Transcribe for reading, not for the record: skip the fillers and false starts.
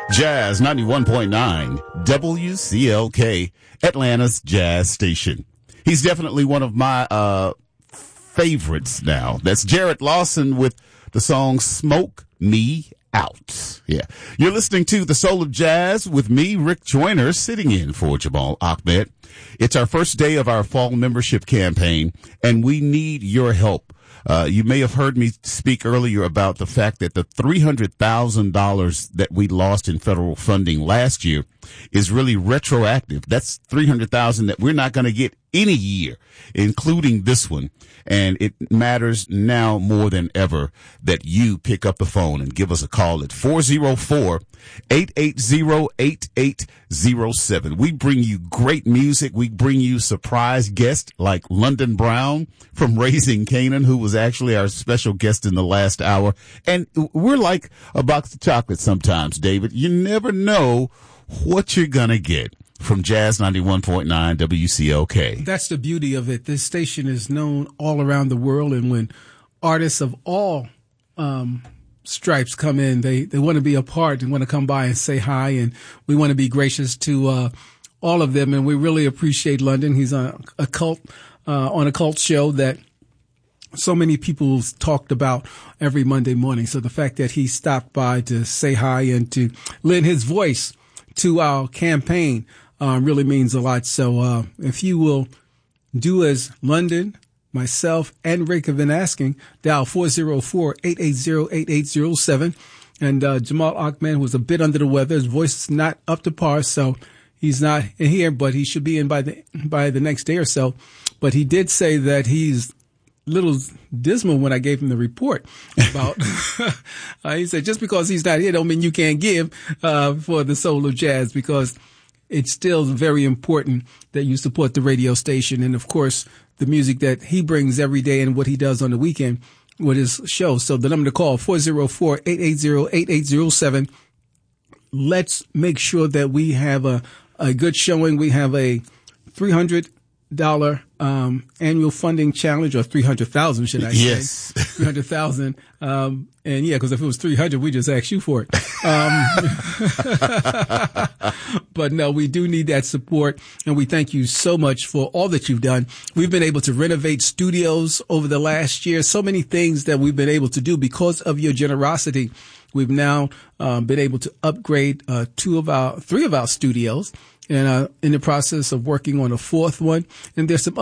Jazz 91.9 WCLK, Atlanta's jazz station. He's definitely one of my favorites now. That's Jared Lawson with the song Smoke Me Out. Yeah. You're listening to The Soul of Jazz with me, Rick Joyner, sitting in for Jamal Ahmed. It's our first day of our fall membership campaign, and we need your help. You may have heard me speak earlier about the fact that the $300,000 that we lost in federal funding last year is really retroactive. That's $300,000 that we're not going to get any year, including this one. And it matters now more than ever that you pick up the phone and give us a call at 404-880-8807. We bring you great music. We bring you surprise guests like London Brown from Raising Canaan, who was actually our special guest in the last hour. And we're like a box of chocolates sometimes, David. You never know what you're going to get from Jazz 91.9 WCLK. That's the beauty of it. This station is known all around the world, and when artists of all stripes come in, they want to be a part and want to come by and say hi, and we want to be gracious to all of them, and we really appreciate London. He's on a cult show that so many people talked about every Monday morning. So the fact that he stopped by to say hi and to lend his voice to our campaign really means a lot. So if you will do as London, myself, and Rick have been asking, dial 404-880-8807. And Jamal Ahmed, who was a bit under the weather, his voice is not up to par, so he's not in here, but he should be in by the next day or so. But he did say that he's a little dismal when I gave him the report about he said just because he's not here don't mean you can't give for the Soul of Jazz, because it's still very important that you support the radio station and, of course, the music that he brings every day and what he does on the weekend with his show. So the number to call, 404-880-8807. Let's make sure that we have a good showing. We have a $300 annual funding challenge, or 300,000, should I say? Yes. 300,000. And yeah, because if it was 300, we just asked you for it. But no, we do need that support, and we thank you so much for all that you've done. We've been able to renovate studios over the last year. So many things that we've been able to do because of your generosity. We've now been able to upgrade three of our studios, and in the process of working on a fourth one. And there's some